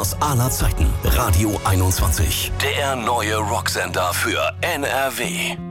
aus aller Zeiten. Radio 21. Der neue Rocksender für NRW.